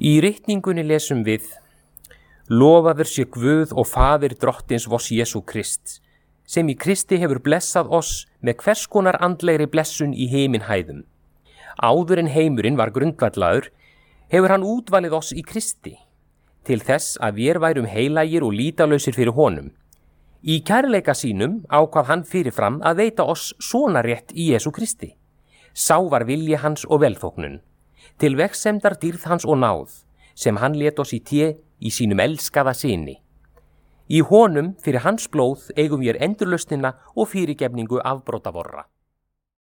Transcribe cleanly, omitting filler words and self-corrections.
Í ritningunni lesum við: Lofaður sé Guð og Faðir drottins voss Jesú Krists, sem í Kristi hefur blessað oss með hvers konar andlegri blessun í himinhæðum. Áður en heimurinn var grundvallaður, hefur hann útvalið oss í Kristi, til þess að vér værum heilagir og lýtalausir fyrir honum. Í kærleika sínum ákvað hann fyrirfram að veita oss sonarétt í Jesú Kristi. Sá var vilji hans og velþóknun, til vegsemdar dýrð hans og náð, sem hann lét oss í té í sínum elskaða syni. Í honum fyrir hans blóð eigum vér endurlausnina og fyrirgefningu afbrota vorra.